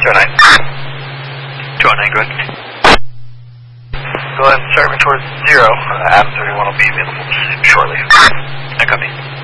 209. 209, go ahead. Go ahead and start me towards 0. Adam 31 will be available shortly. I copy.